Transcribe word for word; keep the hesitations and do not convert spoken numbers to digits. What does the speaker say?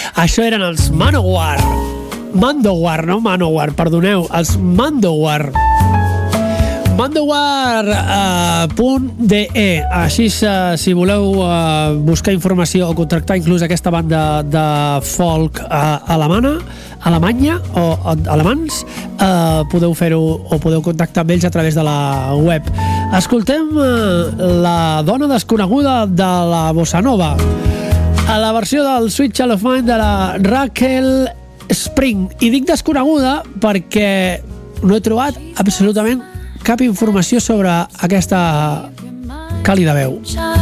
Això eren els Manowar. Mandowar, no Manowar, perdoneu, els Mandowar. Mandowar punt de e. Així, si voleu uh, buscar informació o contractar inclús aquesta banda de folk uh, alemana, alemanya o uh, alemans, uh, podeu fer-ho o podeu contactar amb ells a través de la web. Escoltem uh, la dona desconeguda de la bossa nova, a la versió del Sweet Child of Mine de la Raquel Spring. I dic desconeguda perquè no he trobat absolutament cap informació sobre aquesta càlida veu.